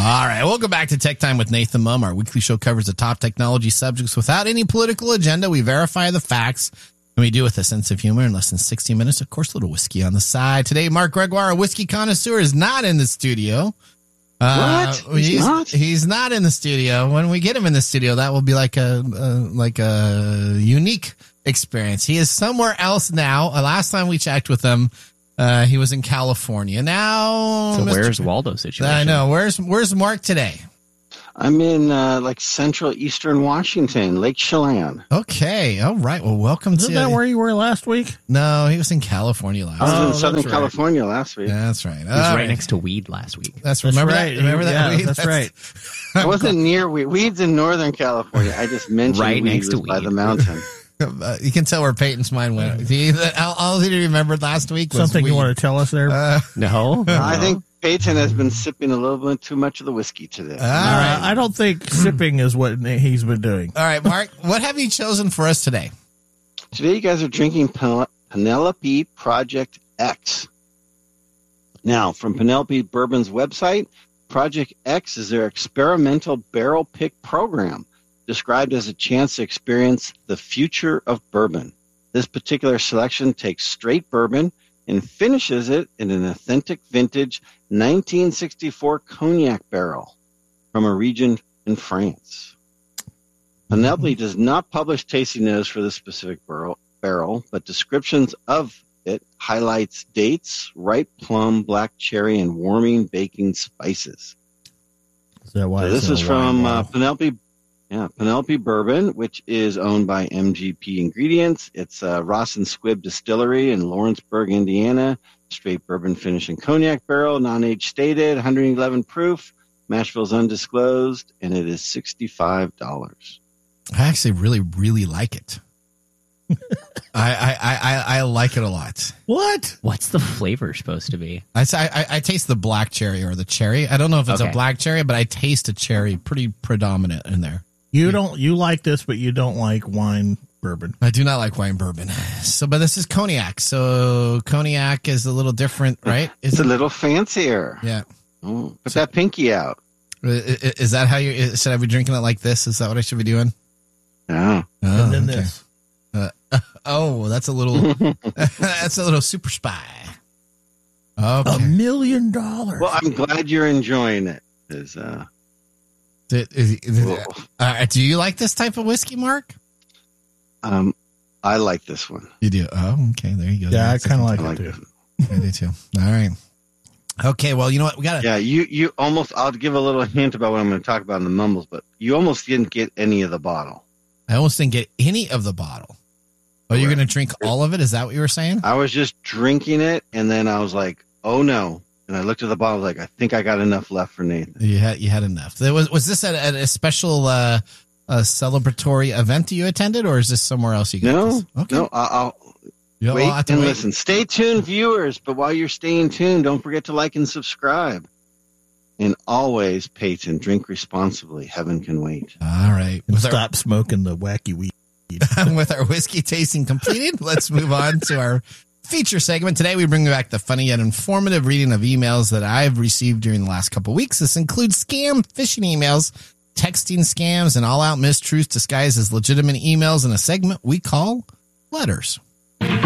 All right, welcome back to Tech Time with Nathan Mum. Our weekly show covers the top technology subjects without any political agenda. We verify the facts, and we do it with a sense of humor in less than 60 minutes. Of course, a little whiskey on the side. Today, Mark Gregoire, a whiskey connoisseur, is not in the studio. What? He's not in the studio. When we get him in the studio, that will be like a unique experience. He is somewhere else now. Last time we checked with him, he was in California. Now, so where's Waldo's situation? I know. Where's Mark today? I'm in central eastern Washington, Lake Chelan. Okay. All right. Well, welcome Isn't that where you were last week? No, he was in California last week. I was in Southern California last week. That's right. He was right next to weed last week. Remember right. that? Remember that weed? That's right. I wasn't near weed. Weed's in Northern California. I just mentioned right next to weed by the mountain. You can tell where Peyton's mind went. All he remembered last week was something weed. You want to tell us there? No. I think Peyton has been sipping a little bit too much of the whiskey today. I don't think sipping is what he's been doing. All right, Mark, what have you chosen for us today? Today you guys are drinking Penelope Project X. Now, from Penelope Bourbon's website, Project X is their experimental barrel pick program, described as a chance to experience the future of bourbon. This particular selection takes straight bourbon and finishes it in an authentic vintage 1964 cognac barrel from a region in France. Penelope does not publish tasting notes for this specific barrel, but descriptions of it highlights dates, ripe plum, black cherry, and warming baking spices. Is that why? So this is from Penelope Bourbon, which is owned by MGP Ingredients. It's Ross and Squibb Distillery in Lawrenceburg, Indiana. Straight bourbon finish in cognac barrel, non-age stated, 111 proof. Mashville's undisclosed, and it is $65. I actually really, really like it. I like it a lot. What? What's the flavor supposed to be? I taste the black cherry or the cherry. I don't know if it's a black cherry, but I taste a cherry pretty predominant in there. You like this, but you don't like wine bourbon. I do not like wine bourbon. But this is cognac. So cognac is a little different, right? It's a little fancier. Yeah. Oh, put that pinky out. Is that how you should I be drinking it like this? Is that what I should be doing? Yeah. Oh, And then okay. this. That's a little super spy. Okay. $1 million. Well, I'm glad you're enjoying it. Do you like this type of whiskey, Mark? I like this one. You do? Oh, okay. There you go. Yeah, I kind of like I it like too. it. I do too. All right. Okay. Well, you know what? We got to. Yeah, you almost. I'll give a little hint about what I'm going to talk about in the mumbles, but you almost didn't get any of the bottle. I almost didn't get any of the bottle. Oh, you're going to drink all of it? Is that what you were saying? I was just drinking it, and then I was like, "Oh no!" And I looked at the bottle, like, "I think I got enough left for Nathan." You had enough. Was this at a special celebratory event that you attended, or is this somewhere else you got No, this? Okay. no. I'll wait and listen. Stay tuned, viewers. But while you're staying tuned, don't forget to like and subscribe. And always, Peyton, drink responsibly. Heaven can wait. All right. And stop smoking the wacky weed. With our whiskey tasting completed, let's move on to our feature segment. Today, we bring back the funny yet informative reading of emails that I've received during the last couple of weeks. This includes scam, phishing emails, texting scams, and all-out mistruths disguised as legitimate emails in a segment we call Letters.